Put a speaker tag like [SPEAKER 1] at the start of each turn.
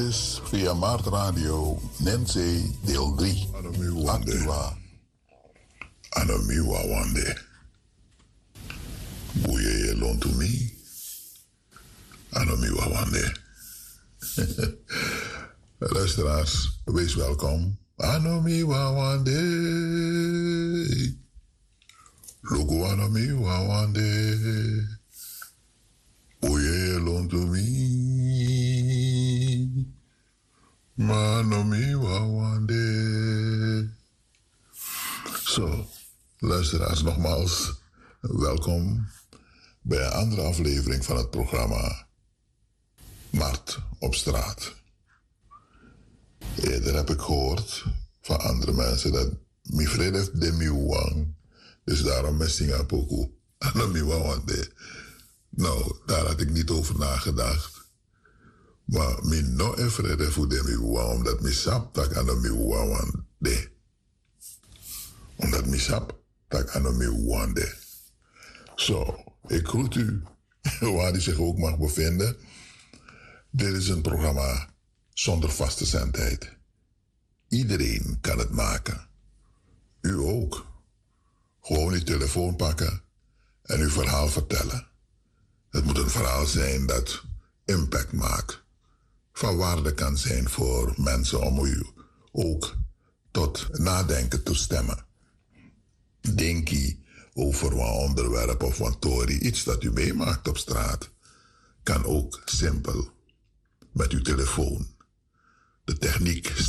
[SPEAKER 1] is via Maart Radio, Nensei, deel 3. Actua.
[SPEAKER 2] Anamiwa wande. Boeye loan to me. Anamiwa wande. Luisteraars, wees welkom. Anamiwa wande. Logo anamiwa wande. Boeye loan to me. Anamiwa wande. Zo, luisteraars, nogmaals welkom bij een andere aflevering van het programma Mart op straat. Eerder heb ik gehoord van andere mensen dat Mifred heeft de miwang, dus daarom messing up ook aan de. Nou, daar had ik niet over nagedacht. Maar min no efrede voor de miwang, omdat mi sap tak aan de miwang de. Omdat mi sap tak aan de miwang de. Zo, ik groet u waar u zich ook mag bevinden. Dit is een programma zonder vaste zendtijd. Iedereen kan het maken. U ook. Gewoon uw telefoon pakken en uw verhaal vertellen. Het moet een verhaal zijn dat impact maakt. Van waarde kan zijn voor mensen om u ook tot nadenken te stemmen. Denk je over een onderwerp of een story, iets dat u meemaakt op straat, kan ook simpel met uw telefoon. De techniek